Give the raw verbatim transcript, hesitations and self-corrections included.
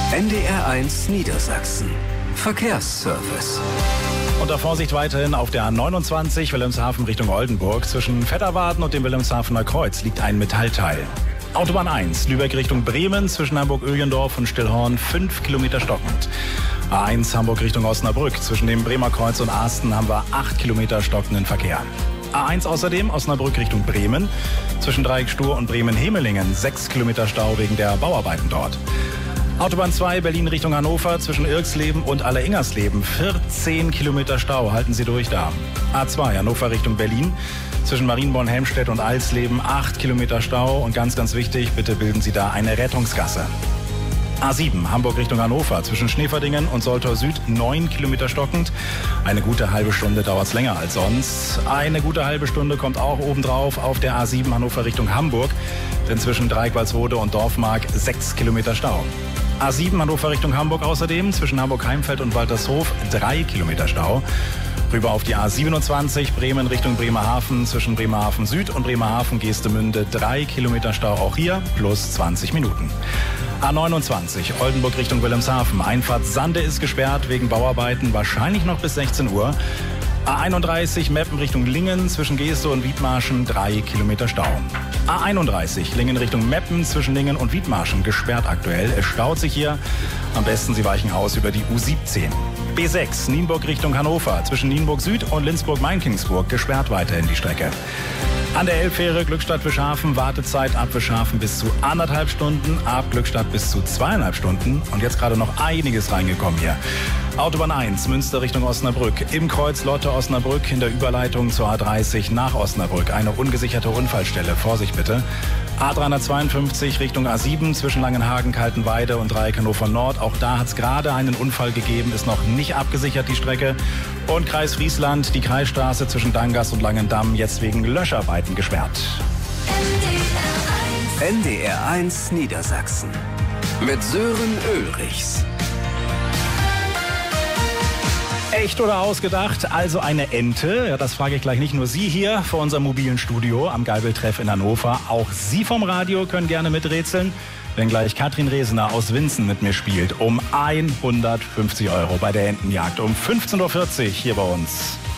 N D R eins Niedersachsen. Verkehrsservice. Unter Vorsicht weiterhin auf der A neunundzwanzig Wilhelmshaven Richtung Oldenburg. Zwischen Vetterwarden und dem Wilhelmshavener Kreuz liegt ein Metallteil. Autobahn eins, Lübeck Richtung Bremen, zwischen Hamburg-Öhlendorf und Stillhorn, fünf Kilometer stockend. A eins Hamburg Richtung Osnabrück, zwischen dem Bremer Kreuz und Asten haben wir acht Kilometer stockenden Verkehr. A eins außerdem Osnabrück Richtung Bremen, zwischen Dreieckstuhr und Bremen-Hemelingen, sechs Kilometer Stau wegen der Bauarbeiten dort. Autobahn zwei Berlin Richtung Hannover, zwischen Irksleben und Alleingersleben, vierzehn Kilometer Stau, halten Sie durch da. A zwei Hannover Richtung Berlin, zwischen Marienborn-Helmstedt und Alsleben, acht Kilometer Stau und ganz, ganz wichtig, bitte bilden Sie da eine Rettungsgasse. A sieben Hamburg Richtung Hannover, zwischen Schneeverdingen und Soltau Süd, neun Kilometer stockend. Eine gute halbe Stunde dauert es länger als sonst. Eine gute halbe Stunde kommt auch obendrauf auf der A sieben Hannover Richtung Hamburg, denn zwischen Dreikwalsrode und Dorfmark sechs Kilometer Stau. A sieben Hannover Richtung Hamburg außerdem, zwischen Hamburg-Heimfeld und Waltershof, drei Kilometer Stau. Rüber auf die A siebenundzwanzig Bremen Richtung Bremerhaven, zwischen Bremerhaven Süd und Bremerhaven-Geestemünde, drei Kilometer Stau auch hier, plus zwanzig Minuten. A neunundzwanzig Oldenburg Richtung Wilhelmshaven, Einfahrt Sande ist gesperrt wegen Bauarbeiten, wahrscheinlich noch bis sechzehn Uhr. A einunddreißig Meppen Richtung Lingen, zwischen Geeste und Wiedmarschen, drei Kilometer Stau. A einunddreißig Lingen Richtung Meppen, zwischen Lingen und Wiedmarschen, gesperrt aktuell. Es staut sich hier. Am besten Sie weichen aus über die U siebzehn. B sechs Nienburg Richtung Hannover, zwischen Nienburg Süd und Linzburg-Mainkingsburg, gesperrt weiterhin die Strecke. An der Elbfähre Glückstadt-Wischhafen, Wartezeit ab Wischhafen bis zu anderthalb Stunden, ab Glückstadt bis zu zweieinhalb Stunden. Und jetzt gerade noch einiges reingekommen hier. Autobahn eins, Münster Richtung Osnabrück. Im Kreuz Lotte Osnabrück, in der Überleitung zur A dreißig nach Osnabrück. Eine ungesicherte Unfallstelle. Vorsicht bitte. A dreihundertzweiundfünfzig Richtung A sieben, zwischen Langenhagen, Kaltenweide und Dreieck Hannover Nord. Auch da hat es gerade einen Unfall gegeben, ist noch nicht abgesichert, die Strecke. Und Kreis Friesland, die Kreisstraße zwischen Dangast und Langendamm, jetzt wegen Löscharbeiten gesperrt. N D R eins Niedersachsen. Mit Sören Ulrichs. Echt oder ausgedacht? Also eine Ente? Ja, das frage ich gleich nicht nur Sie hier vor unserem mobilen Studio am Geibeltreff in Hannover. Auch Sie vom Radio können gerne miträtseln, wenn gleich Katrin Resener aus Winsen mit mir spielt. Um hundertfünfzig Euro bei der Entenjagd. Um fünfzehn Uhr vierzig hier bei uns.